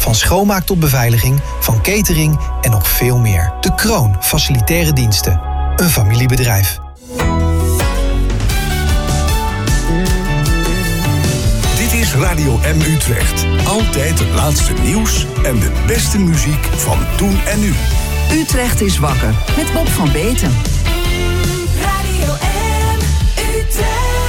Van schoonmaak tot beveiliging, van catering en nog veel meer. De Kroon Facilitaire Diensten. Een familiebedrijf. Dit is Radio M Utrecht. Altijd het laatste nieuws en de beste muziek van toen en nu. Utrecht is wakker met Bob van Beeten. Radio M Utrecht.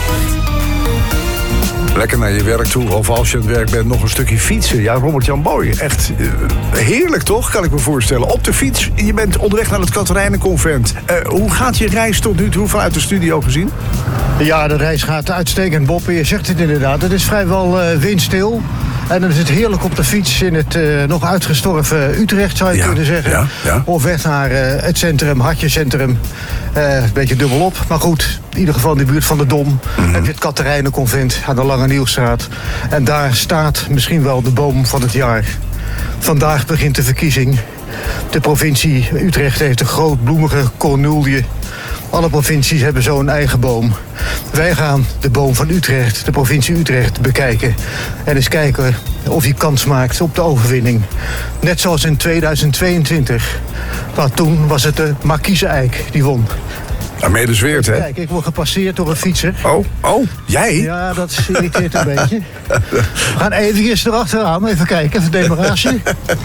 Lekker naar je werk toe, of als je aan het werk bent, nog een stukje fietsen. Ja, Robert-Jan Boy, echt heerlijk toch, kan ik me voorstellen. Op de fiets, je bent onderweg naar het Katerijnenconvent. Hoe gaat je reis tot nu toe vanuit de studio gezien? Ja, de reis gaat uitstekend, Bob. Je zegt het inderdaad, het is vrijwel windstil. En dan is het heerlijk op de fiets in het nog uitgestorven Utrecht, zou je kunnen zeggen. Ja. Of weg naar het centrum, Hartje-centrum. Een beetje dubbelop, maar goed. In ieder geval in de buurt van de Dom. Heb je het Katerijnenconvent aan de Lange Nieuwstraat. En daar staat misschien wel de boom van het jaar. Vandaag begint de verkiezing. De provincie Utrecht heeft een groot bloemige cornoelje. Alle provincies hebben zo'n eigen boom. Wij gaan de boom van Utrecht, de provincie Utrecht, bekijken. En eens kijken of hij kans maakt op de overwinning. Net zoals in 2022. Maar toen was het de Markiezeneik die won. Daarmee de zweert, hè? Kijk, ik word gepasseerd door een fietser. Oh, jij? Ja, dat irriteert een beetje. We gaan even erachteraan, even kijken, even demarage.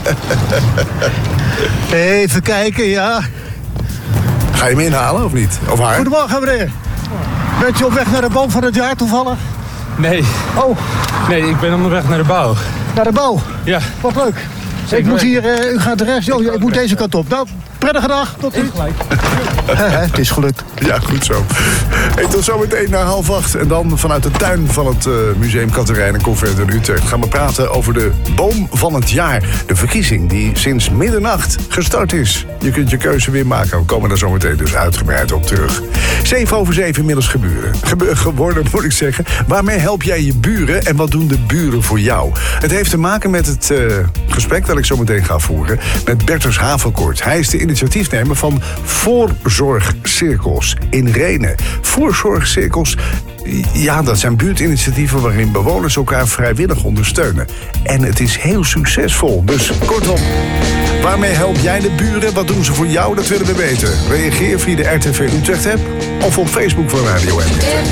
Even kijken, ja. Ga je hem inhalen of niet? Of haar? Goedemorgen, meneer. Bent u op weg naar de boom van het jaar toevallig? Nee. Oh. Nee, ik ben onderweg naar de bouw. Naar de bouw? Ja. Wat leuk. Zeker ik moet hier, u gaat rechts. Oh, ik moet deze kant op. Nou, prettige dag. Tot ziens. Het is gelukt. Ja, goed zo. Hey, tot zometeen na 7:30. En dan vanuit de tuin van het Museum Katerijnenconvent in Utrecht gaan we praten over de boom van het jaar. De verkiezing die sinds middernacht gestart is. Je kunt je keuze weer maken. We komen daar zometeen dus uitgebreid op terug. 7:07 inmiddels geworden, moet ik zeggen. Waarmee help jij je buren en wat doen de buren voor jou? Het heeft te maken met het gesprek dat ik zometeen ga voeren met Bertus Havelkoort. Hij is de initiatiefnemer van Voorzorgcirkels in Rhenen. Voorzorgcirkels, ja, dat zijn buurtinitiatieven waarin bewoners elkaar vrijwillig ondersteunen. En het is heel succesvol. Dus kortom, waarmee help jij de buren? Wat doen ze voor jou? Dat willen we weten. Reageer via de RTV Utrecht app of op Facebook van Radio M.